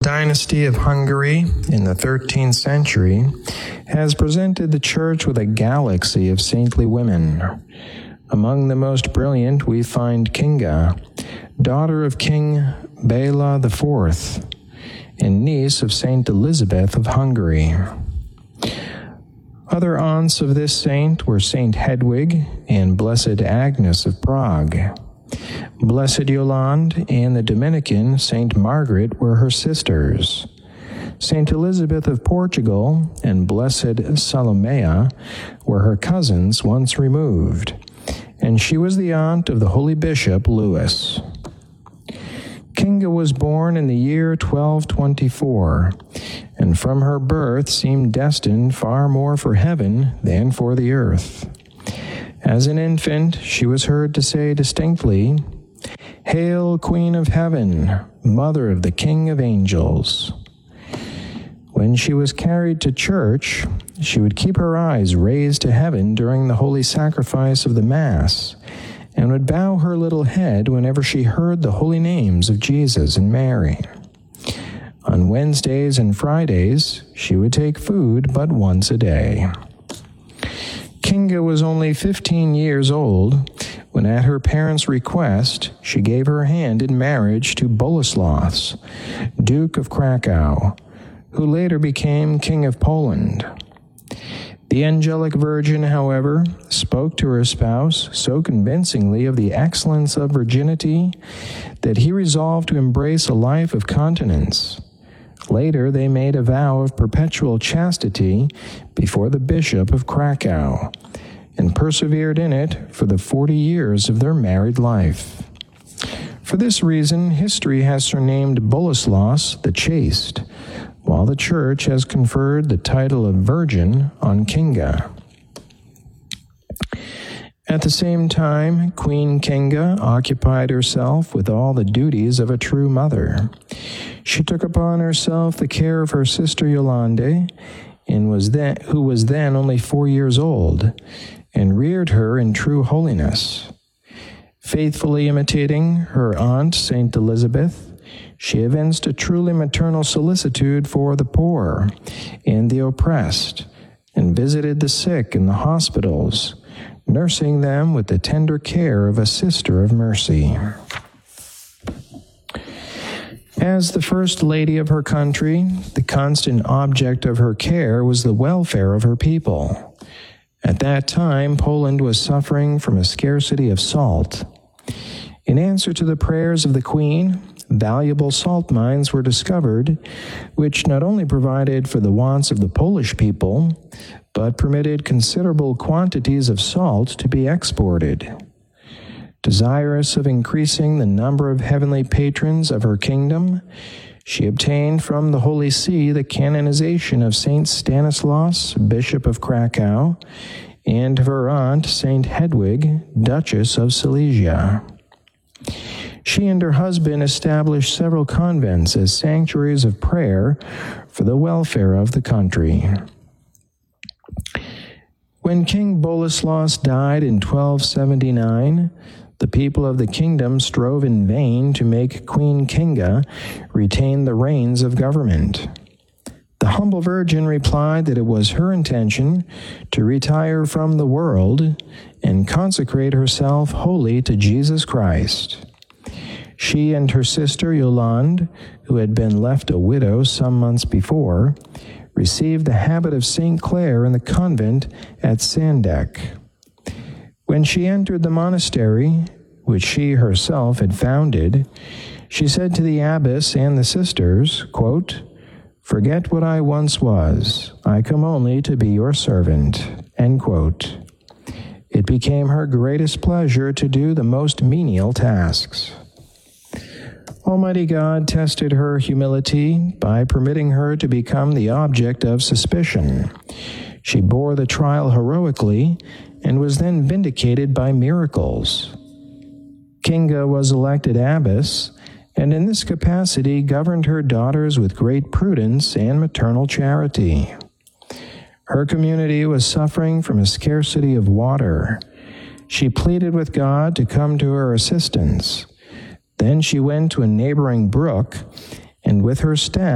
dynasty of Hungary in the 13th century has presented the Church with a galaxy of saintly women. Among the most brilliant we find Kinga, daughter of King Bela IV, and niece of Saint Elizabeth of Hungary. Other aunts of this saint were Saint Hedwig and Blessed Agnes of Prague. Blessed Yolande and the Dominican Saint Margaret were her sisters. Saint Elizabeth of Portugal and Blessed Salomea were her cousins once removed, and she was the aunt of the holy bishop Louis. Kinga was born in the year 1224, and from her birth seemed destined far more for heaven than for the earth. As an infant, she was heard to say distinctly, "Hail, Queen of Heaven, Mother of the King of Angels." When she was carried to church, she would keep her eyes raised to heaven during the holy sacrifice of the Mass, and would bow her little head whenever she heard the holy names of Jesus and Mary. On Wednesdays and Fridays, she would take food but once a day. Kinga was only 15 years old when, at her parents' request, she gave her hand in marriage to Bolesław, Duke of Krakow, who later became King of Poland. The angelic virgin, however, spoke to her spouse so convincingly of the excellence of virginity that he resolved to embrace a life of continence. Later, they made a vow of perpetual chastity before the Bishop of Krakow, and persevered in it for the 40 years of their married life. For this reason, history has surnamed Bolesław the Chaste, while the Church has conferred the title of Virgin on Kinga. At the same time, Queen Kinga occupied herself with all the duties of a true mother. She took upon herself the care of her sister Yolande, who was then only 4 years old, and reared her in true holiness. Faithfully imitating her aunt, Saint Elizabeth, she evinced a truly maternal solicitude for the poor and the oppressed, and visited the sick in the hospitals, nursing them with the tender care of a sister of mercy. As the First Lady of her country, the constant object of her care was the welfare of her people. At that time, Poland was suffering from a scarcity of salt. In answer to the prayers of the Queen, valuable salt mines were discovered, which not only provided for the wants of the Polish people, but permitted considerable quantities of salt to be exported. Desirous of increasing the number of heavenly patrons of her kingdom, she obtained from the Holy See the canonization of Saint Stanislaus, Bishop of Krakow, and of her aunt, Saint Hedwig, Duchess of Silesia. She and her husband established several convents as sanctuaries of prayer for the welfare of the country. When King Bolesław died in 1279, the people of the kingdom strove in vain to make Queen Kinga retain the reins of government. The humble virgin replied that it was her intention to retire from the world and consecrate herself wholly to Jesus Christ. She and her sister Yolande, who had been left a widow some months before, received the habit of St. Clare in the convent at Sandek. When she entered the monastery, which she herself had founded, she said to the abbess and the sisters, quote, "Forget what I once was. I come only to be your servant." End quote. It became her greatest pleasure to do the most menial tasks. Almighty God tested her humility by permitting her to become the object of suspicion. She bore the trial heroically and was then vindicated by miracles. Kinga was elected abbess, and in this capacity governed her daughters with great prudence and maternal charity. Her community was suffering from a scarcity of water. She pleaded with God to come to her assistance. Then she went to a neighboring brook, and with her staff